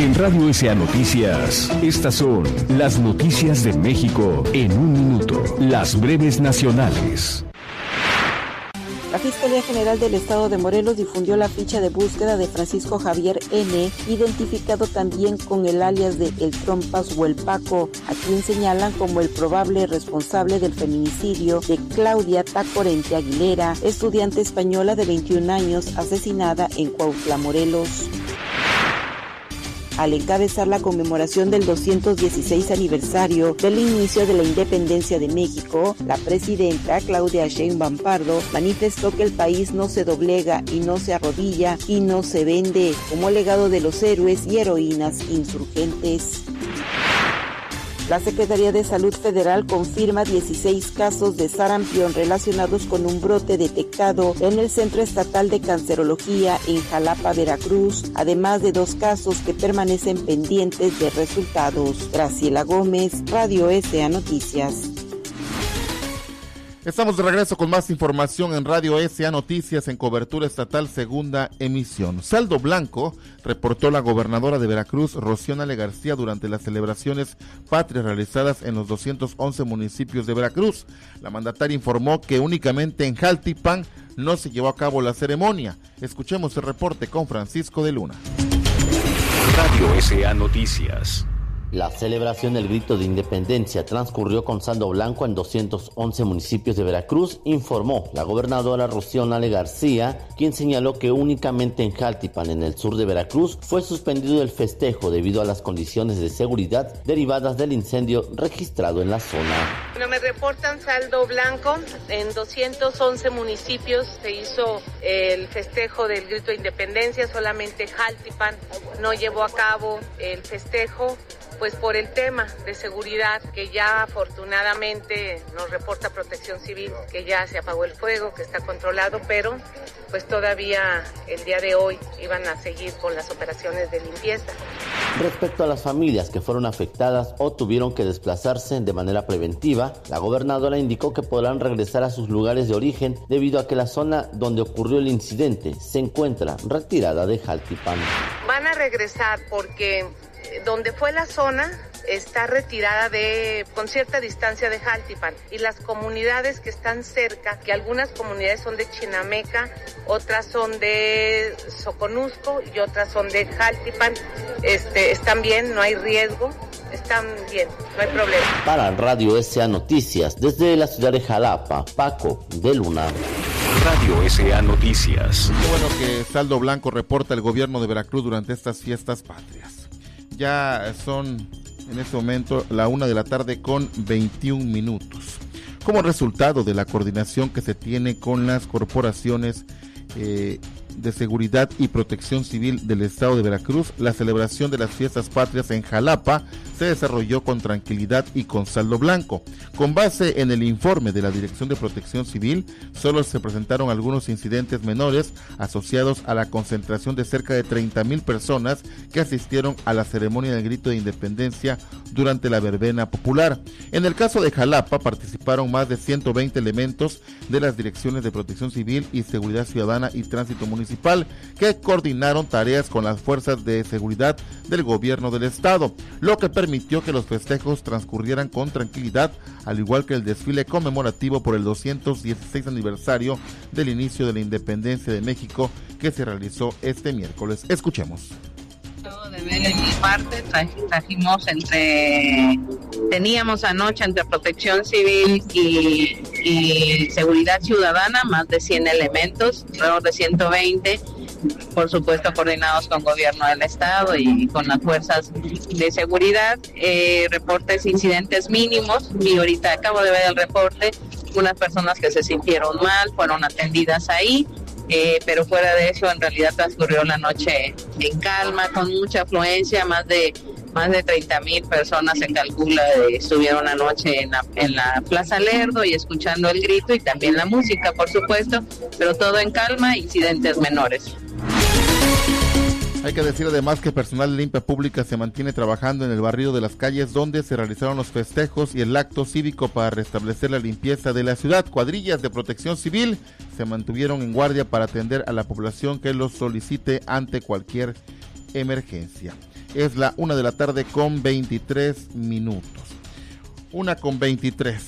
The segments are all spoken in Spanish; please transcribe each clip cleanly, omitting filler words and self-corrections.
En Radio S.A. Noticias, estas son las noticias de México en un minuto. Las breves nacionales. La Fiscalía General del Estado de Morelos difundió la ficha de búsqueda de Francisco Javier N., identificado también con el alias de El Trompas o El Paco, a quien señalan como el probable responsable del feminicidio de Claudia Tacorente Aguilera, estudiante española de 21 años asesinada en Cuautla, Morelos. Al encabezar la conmemoración del 216 aniversario del inicio de la independencia de México, la presidenta Claudia Sheinbaum Pardo manifestó que el país no se doblega y no se arrodilla y no se vende, como legado de los héroes y heroínas insurgentes. La Secretaría de Salud Federal confirma 16 casos de sarampión relacionados con un brote detectado en el Centro Estatal de Cancerología en Jalapa, Veracruz, además de 2 casos que permanecen pendientes de resultados. Graciela Gómez, Radio S.A. Noticias. Estamos de regreso con más información en Radio S.A. Noticias en cobertura estatal segunda emisión. Saldo blanco reportó la gobernadora de Veracruz, Rocío Nale García, durante las celebraciones patrias realizadas en los 211 municipios de Veracruz. La mandataria informó que únicamente en Jaltipan no se llevó a cabo la ceremonia. Escuchemos el reporte con Francisco de Luna. Radio S.A. Noticias. La celebración del grito de independencia transcurrió con saldo blanco en 211 municipios de Veracruz, informó la gobernadora Rocío Nale García, quien señaló que únicamente en Jaltipan, en el sur de Veracruz, fue suspendido el festejo debido a las condiciones de seguridad derivadas del incendio registrado en la zona. Bueno, me reportan saldo blanco, en 211 municipios se hizo el festejo del grito de independencia, solamente Jaltipan no llevó a cabo el festejo, pues por el tema de seguridad que ya afortunadamente nos reporta Protección Civil, que ya se apagó el fuego, que está controlado, pero pues todavía el día de hoy iban a seguir con las operaciones de limpieza. Respecto a las familias que fueron afectadas o tuvieron que desplazarse de manera preventiva, la gobernadora indicó que podrán regresar a sus lugares de origen debido a que la zona donde ocurrió el incidente se encuentra retirada de Jaltipan. Van a regresar porque donde fue la zona está retirada con cierta distancia de Jaltipan, y las comunidades que están cerca, que algunas comunidades son de Chinameca, otras son de Soconusco y otras son de Jaltipan, están bien, no hay riesgo, están bien, no hay problema. Para Radio S.A. Noticias, desde la ciudad de Jalapa, Paco de Luna. Radio S.A. Noticias. Qué bueno que saldo blanco reporta el gobierno de Veracruz durante estas fiestas patrias. Ya son en este momento la 1:00 p.m. con 21 minutos. Como resultado de la coordinación que se tiene con las corporaciones de seguridad y protección civil del estado de Veracruz, la celebración de las fiestas patrias en Jalapa se desarrolló con tranquilidad y con saldo blanco. Con base en el informe de la Dirección de Protección Civil, solo se presentaron algunos incidentes menores asociados a la concentración de cerca de 30,000 personas que asistieron a la ceremonia del grito de independencia durante la verbena popular. En el caso de Jalapa participaron más de 120 elementos de las direcciones de Protección Civil y Seguridad Ciudadana y Tránsito Municipal, que coordinaron tareas con las fuerzas de seguridad del gobierno del estado, lo que permitió que los festejos transcurrieran con tranquilidad, al igual que el desfile conmemorativo por el 216 aniversario del inicio de la independencia de México, que se realizó este miércoles. Escuchemos. De ver en mi parte, teníamos anoche entre Protección Civil y Seguridad Ciudadana más de 100 elementos, alrededor de 120, por supuesto coordinados con gobierno del estado y con las fuerzas de seguridad. Reportes, incidentes mínimos, y ahorita acabo de ver el reporte, unas personas que se sintieron mal fueron atendidas ahí. Pero fuera de eso, en realidad transcurrió la noche en calma, con mucha afluencia, más de 30,000 personas se calcula estuvieron anoche en la Plaza Lerdo y escuchando el grito y también la música, por supuesto, pero todo en calma, incidentes menores. Hay que decir además que personal de limpia pública se mantiene trabajando en el barrido de las calles donde se realizaron los festejos y el acto cívico para restablecer la limpieza de la ciudad. Cuadrillas de protección civil se mantuvieron en guardia para atender a la población que los solicite ante cualquier emergencia. Es la 1:23 p.m. 1:23.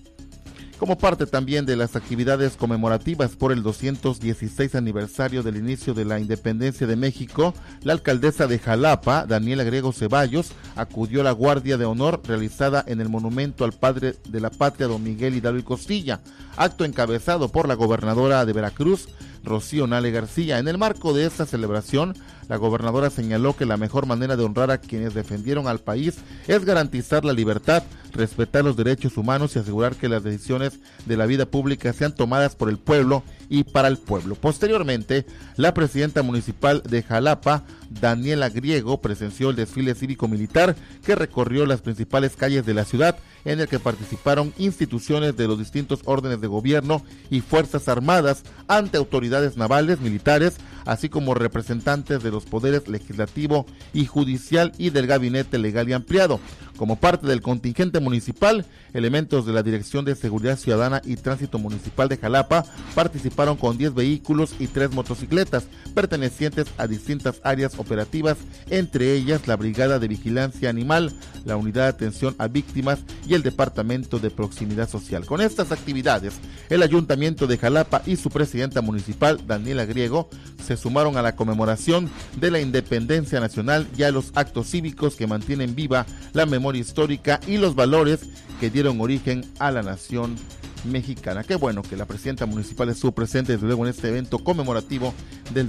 Como parte también de las actividades conmemorativas por el 216 aniversario del inicio de la independencia de México, la alcaldesa de Jalapa, Daniela Griego Ceballos, acudió a la guardia de honor realizada en el monumento al padre de la patria, don Miguel Hidalgo y Costilla, acto encabezado por la gobernadora de Veracruz, Rocío Nale García. En el marco de esta celebración, la gobernadora señaló que la mejor manera de honrar a quienes defendieron al país es garantizar la libertad, respetar los derechos humanos y asegurar que las decisiones de la vida pública sean tomadas por el pueblo y para el pueblo. Posteriormente, la presidenta municipal de Jalapa, Daniela Griego, presenció el desfile cívico-militar que recorrió las principales calles de la ciudad, en el que participaron instituciones de los distintos órdenes de gobierno y fuerzas armadas ante autoridades navales, militares, así como representantes de los poderes legislativo y judicial y del gabinete legal y ampliado. Como parte del contingente municipal, elementos de la Dirección de Seguridad Ciudadana y Tránsito Municipal de Jalapa participaron con 10 vehículos y 3 motocicletas pertenecientes a distintas áreas operativas, entre ellas la Brigada de Vigilancia Animal, la Unidad de Atención a Víctimas y el Departamento de Proximidad Social. Con estas actividades, el Ayuntamiento de Jalapa y su presidenta municipal, Daniela Griego, se sumaron a la conmemoración de la independencia nacional y a los actos cívicos que mantienen viva la memoria histórica y los valores que dieron origen a la nación mexicana. Qué bueno que la presidenta municipal estuvo presente desde luego en este evento conmemorativo del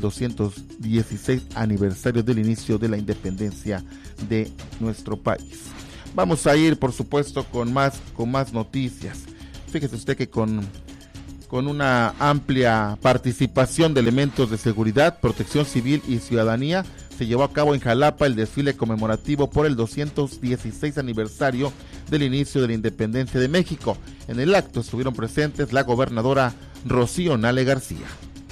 216 aniversario del inicio de la independencia de nuestro país. Vamos a ir, por supuesto, con más noticias. Fíjese usted que con una amplia participación de elementos de seguridad, protección civil y ciudadanía, se llevó a cabo en Jalapa el desfile conmemorativo por el 216 aniversario del inicio de la independencia de México. En el acto estuvieron presentes la gobernadora Rocío Nale García.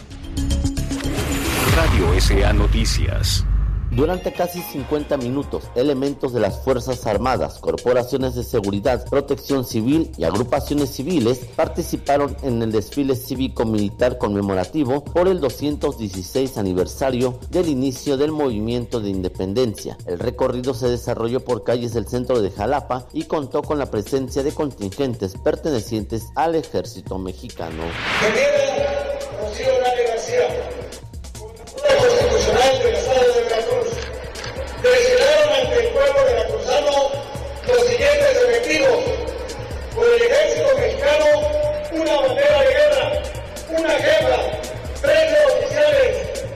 Radio SA Noticias. Durante casi 50 minutos, elementos de las Fuerzas Armadas, corporaciones de seguridad, protección civil y agrupaciones civiles participaron en el desfile cívico-militar conmemorativo por el 216 aniversario del inicio del movimiento de independencia. El recorrido se desarrolló por calles del centro de Jalapa y contó con la presencia de contingentes pertenecientes al ejército mexicano. Primero, Rocío Nale García, constitucional del Estado de Veracruz, designaron ante el pueblo veracruzano los siguientes efectivos: por el ejército mexicano, una bandera de guerra, una jefa, 13 oficiales,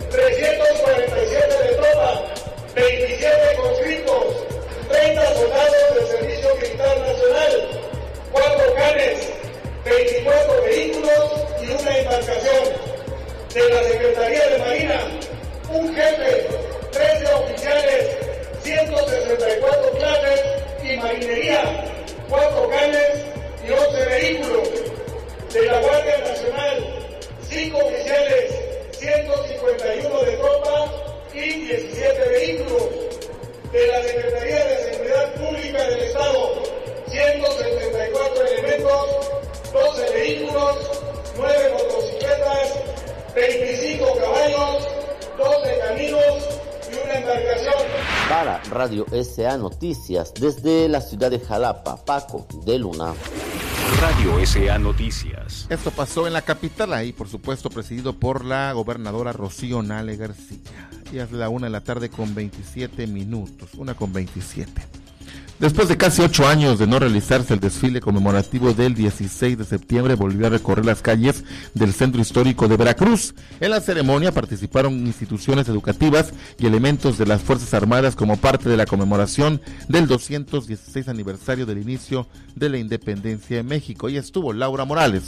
347 de tropa, 27 conscriptos, 30 soldados del Servicio Militar Nacional, 4 canes, 24 vehículos y una embarcación. De la Secretaría de Marina, un jefe, 13 oficiales, 164 clases y marinería, 4 canes y 11 vehículos. De la Guardia Nacional, 5 oficiales, 151 de tropa y 17 vehículos. De la Secretaría de Seguridad Pública del Estado, 174 elementos, 12 vehículos, 9 motocicletas, 25 caballos, 12 caminos y una embarcación. Para Radio SA Noticias, desde la ciudad de Jalapa, Paco de Luna. Radio SA Noticias. Esto pasó en la capital, ahí por supuesto presidido por la gobernadora Rocío Nale García. Ya es la 1:27 p.m, 1:27. Después de casi 8 años de no realizarse el desfile conmemorativo del 16 de septiembre, volvió a recorrer las calles del centro histórico de Veracruz. En la ceremonia participaron instituciones educativas y elementos de las Fuerzas Armadas como parte de la conmemoración del 216 aniversario del inicio de la independencia de México. Y estuvo Laura Morales.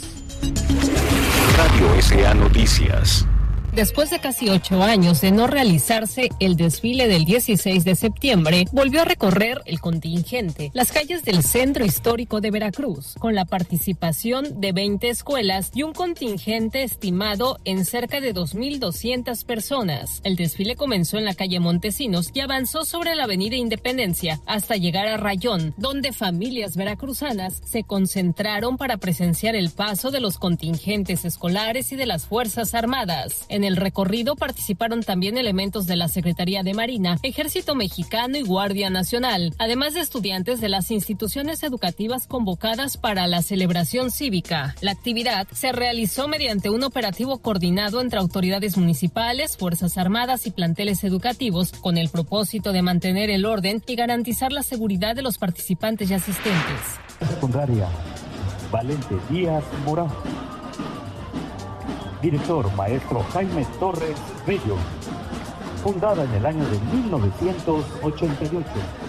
Radio SA Noticias. Después de casi 8 años de no realizarse el desfile del 16 de septiembre, volvió a recorrer el contingente las calles del centro histórico de Veracruz, con la participación de 20 escuelas y un contingente estimado en cerca de 2,200 personas. El desfile comenzó en la calle Montesinos y avanzó sobre la avenida Independencia hasta llegar a Rayón, donde familias veracruzanas se concentraron para presenciar el paso de los contingentes escolares y de las Fuerzas Armadas. En En el recorrido participaron también elementos de la Secretaría de Marina, Ejército Mexicano y Guardia Nacional, además de estudiantes de las instituciones educativas convocadas para la celebración cívica. La actividad se realizó mediante un operativo coordinado entre autoridades municipales, Fuerzas Armadas y planteles educativos, con el propósito de mantener el orden y garantizar la seguridad de los participantes y asistentes. Secundaria Valente Díaz Morán. Director maestro Jaime Torres Bello. Fundada en el año de 1988.